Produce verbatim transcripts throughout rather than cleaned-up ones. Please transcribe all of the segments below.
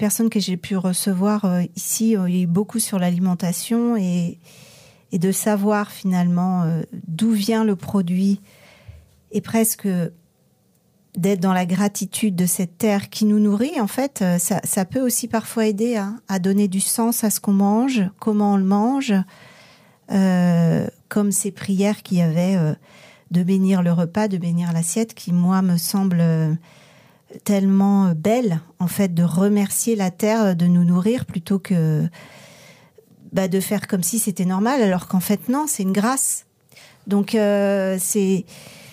personnes que j'ai pu recevoir euh, ici, euh, il y a eu beaucoup sur l'alimentation et, et de savoir finalement euh, d'où vient le produit et presque d'être dans la gratitude de cette terre qui nous nourrit. En fait, euh, ça, ça peut aussi parfois aider hein, à donner du sens à ce qu'on mange, comment on le mange, euh, comme ces prières qu'il y avait euh, de bénir le repas, de bénir l'assiette, qui moi me semble euh, tellement belle, en fait, de remercier la terre de nous nourrir plutôt que bah, de faire comme si c'était normal, alors qu'en fait non, c'est une grâce. Donc euh, c'est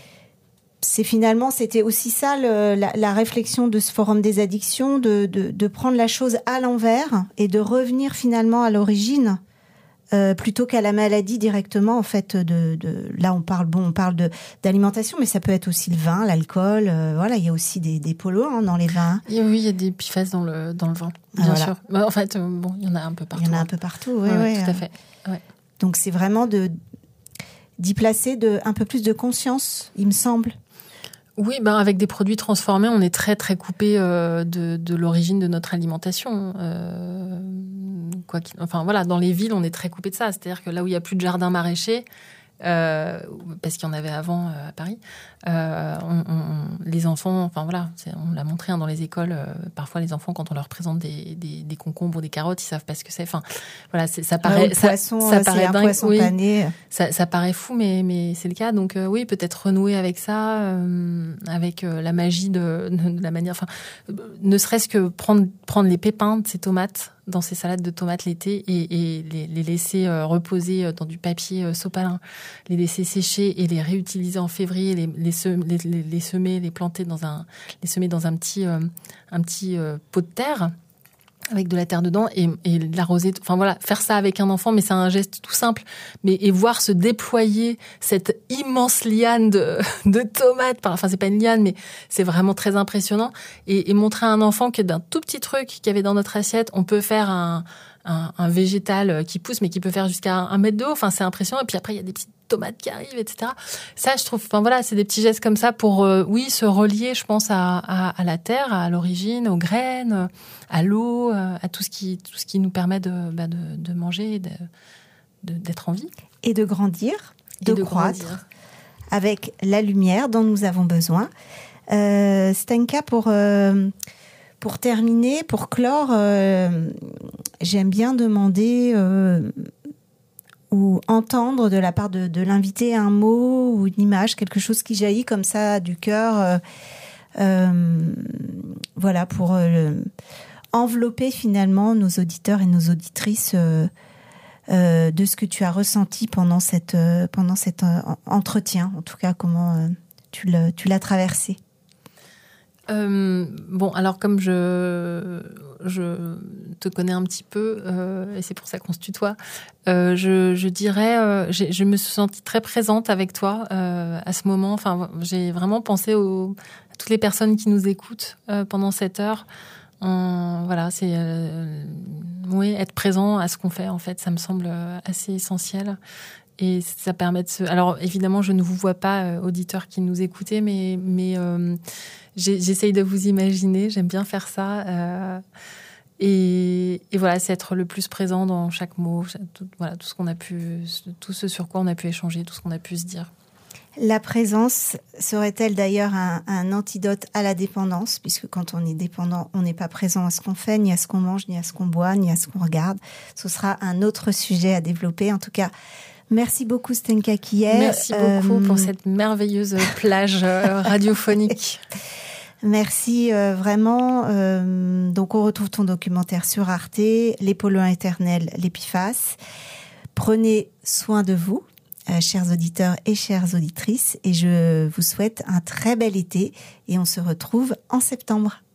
c'est finalement c'était aussi ça le, la, la réflexion de ce forum des addictions, de, de de prendre la chose à l'envers et de revenir finalement à l'origine. Euh, plutôt qu'à la maladie directement, en fait, de, de là on parle bon, on parle de d'alimentation, mais ça peut être aussi le vin, l'alcool. Euh, voilà, il y a aussi des, des polluants hein, dans les vins. Et oui, il y a des P F A S dans le dans le vin, bien ah, voilà. sûr. Bah, en fait, euh, bon, il y en a un peu partout. Il y en a hein. un peu partout, oui, ouais, ouais, tout euh, à fait. Ouais. Donc c'est vraiment de d'y placer de un peu plus de conscience, il me semble. Oui, ben avec des produits transformés, on est très très coupé euh, de de l'origine de notre alimentation. Euh... Quoi qu'il... Enfin voilà, dans les villes, on est très coupé de ça. C'est-à-dire que là où il y a plus de jardins maraîchers, euh, parce qu'il y en avait avant euh, à Paris, euh, on, on, les enfants, enfin voilà, c'est, on l'a montré hein, dans les écoles. Euh, parfois, les enfants, quand on leur présente des, des, des concombres ou des carottes, ils savent pas ce que c'est. Enfin voilà, c'est, ça paraît, ah, ça, poisson, ça paraît un dingue, poisson oui, pané. Ça, ça paraît fou, mais mais c'est le cas. Donc euh, oui, peut-être renouer avec ça, euh, avec euh, la magie de, de, de la manière. Enfin, euh, ne serait-ce que prendre prendre les pépins de ces tomates dans ces salades de tomates l'été et, et les, les laisser euh, reposer dans du papier euh, sopalin, les laisser sécher et les réutiliser en février, les, les, sem- les, les, les semer, les planter dans un, les semer dans un petit, euh, un petit euh, pot de terre avec de la terre dedans et, et l'arroser. Enfin voilà, faire ça avec un enfant, mais c'est un geste tout simple. Mais et voir se déployer cette immense liane de, de tomates. Enfin, c'est pas une liane, mais c'est vraiment très impressionnant. Et, et montrer à un enfant que d'un tout petit truc qu'il y avait dans notre assiette, on peut faire un, un, un végétal qui pousse, mais qui peut faire jusqu'à un mètre de haut. Enfin, c'est impressionnant. Et puis après, il y a des petites tomates qui arrivent, et cetera. Ça, je trouve, enfin voilà, c'est des petits gestes comme ça pour, euh, oui, se relier, je pense, à, à, à la terre, à l'origine, aux graines, à l'eau, à tout ce qui, tout ce qui nous permet de, bah, de, de manger et de, de, d'être en vie. Et de grandir, de, de croître, grandir. Avec la lumière dont nous avons besoin. Euh, Stenka, pour, euh, pour terminer, pour clore, euh, j'aime bien demander... Euh, ou entendre de la part de, de l'invité un mot ou une image, quelque chose qui jaillit comme ça du cœur, euh, euh, voilà, pour euh, envelopper finalement nos auditeurs et nos auditrices euh, euh, de ce que tu as ressenti pendant cette euh, pendant cet euh, entretien, en tout cas comment euh, tu l'as tu l'as traversé. Euh, bon, alors comme je je te connais un petit peu euh, et c'est pour ça qu'on se tutoie, euh, je, je dirais, euh, j'ai, je me suis sentie très présente avec toi euh, à ce moment. Enfin, j'ai vraiment pensé aux, à toutes les personnes qui nous écoutent euh, pendant cette heure. En, voilà, c'est euh, oui, être présent à ce qu'on fait. En fait, ça me semble assez essentiel. Et ça permet de se... Alors, évidemment, je ne vous vois pas, euh, auditeurs qui nous écoutez, mais, mais euh, j'ai, j'essaye de vous imaginer. J'aime bien faire ça. Euh, et, et voilà, c'est être le plus présent dans chaque mot. Tout, voilà, tout ce qu'on a pu... Tout ce sur quoi on a pu échanger, tout ce qu'on a pu se dire. La présence serait-elle d'ailleurs un, un antidote à la dépendance, puisque quand on est dépendant, on n'est pas présent à ce qu'on fait, ni à ce qu'on mange, ni à ce qu'on boit, ni à ce qu'on regarde. Ce sera un autre sujet à développer. En tout cas, merci beaucoup Stenka Kyei. Merci beaucoup euh... pour cette merveilleuse plage radiophonique. Merci euh, vraiment. Euh, donc on retrouve ton documentaire sur Arte, Les polluants éternels, les P F A S. Prenez soin de vous, euh, chers auditeurs et chères auditrices, et je vous souhaite un très bel été et on se retrouve en septembre.